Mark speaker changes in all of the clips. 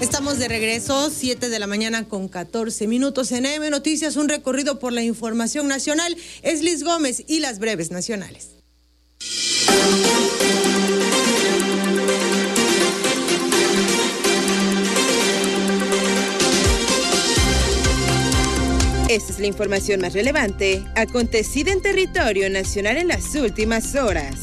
Speaker 1: Estamos de regreso, 7 de la mañana con 14 minutos en AM Noticias, un recorrido por la información nacional. Es Liz Gómez y las breves nacionales.
Speaker 2: Esta es la información más relevante acontecida en territorio nacional en las últimas horas.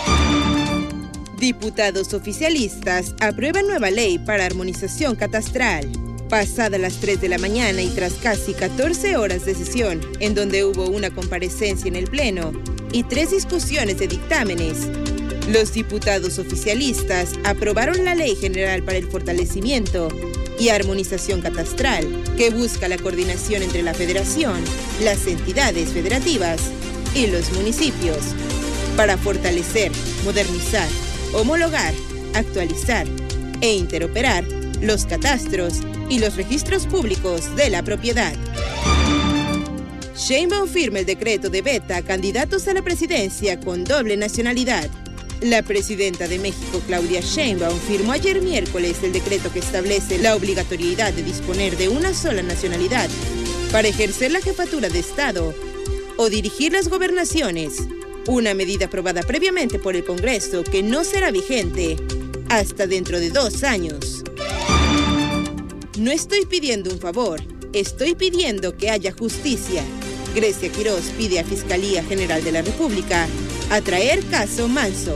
Speaker 2: Diputados oficialistas aprueban nueva ley para armonización catastral. Pasadas las 3 de la mañana y tras casi 14 horas de sesión, en donde hubo una comparecencia en el Pleno y 3 discusiones de dictámenes, los diputados oficialistas aprobaron la Ley General para el Fortalecimiento y Armonización Catastral, que busca la coordinación entre la Federación, las entidades federativas y los municipios, para fortalecer, modernizar, homologar, actualizar e interoperar los catastros y los registros públicos de la propiedad. Sheinbaum firma el decreto de veta a candidatos a la presidencia con doble nacionalidad. La presidenta de México, Claudia Sheinbaum, firmó ayer miércoles el decreto que establece la obligatoriedad de disponer de una sola nacionalidad para ejercer la jefatura de Estado o dirigir las gobernaciones, una medida aprobada previamente por el Congreso que no será vigente hasta dentro de 2 años. No estoy pidiendo un favor, estoy pidiendo que haya justicia. Grecia Quirós pide a Fiscalía General de la República atraer caso Manso.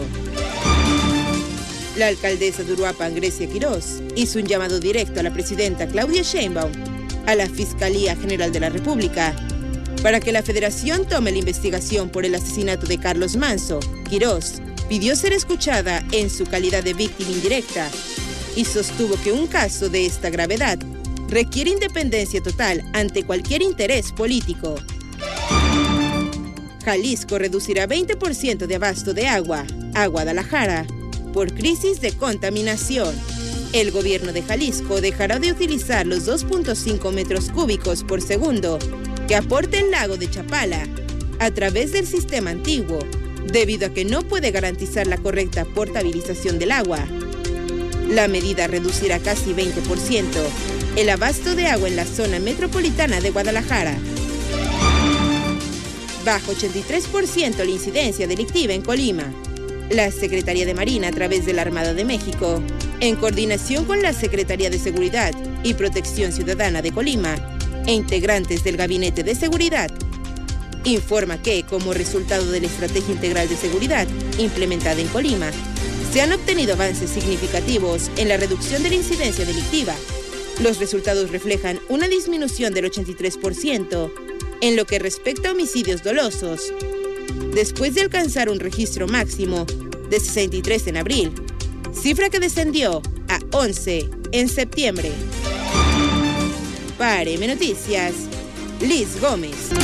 Speaker 2: La alcaldesa de Uruapan, Grecia Quirós, hizo un llamado directo a la presidenta Claudia Sheinbaum, a la Fiscalía General de la República, para que la Federación tome la investigación por el asesinato de Carlos Manso. Quirós pidió ser escuchada en su calidad de víctima indirecta y sostuvo que un caso de esta gravedad requiere independencia total ante cualquier interés político. Jalisco reducirá 20% de abasto de agua a Guadalajara por crisis de contaminación. El gobierno de Jalisco dejará de utilizar los 2.5 metros cúbicos por segundo que aporta el lago de Chapala a través del sistema antiguo, debido a que no puede garantizar la correcta potabilización del agua. La medida reducirá casi 20% el abasto de agua en la zona metropolitana de Guadalajara. Baja 83% la incidencia delictiva en Colima. La Secretaría de Marina, a través de la Armada de México, en coordinación con la Secretaría de Seguridad y Protección Ciudadana de Colima e integrantes del Gabinete de Seguridad, informa que, como resultado de la Estrategia Integral de Seguridad implementada en Colima, se han obtenido avances significativos en la reducción de la incidencia delictiva. Los resultados reflejan una disminución del 83% en lo que respecta a homicidios dolosos, después de alcanzar un registro máximo de 63 en abril, cifra que descendió a 11 en septiembre. Para AM Noticias, Liz Gómez.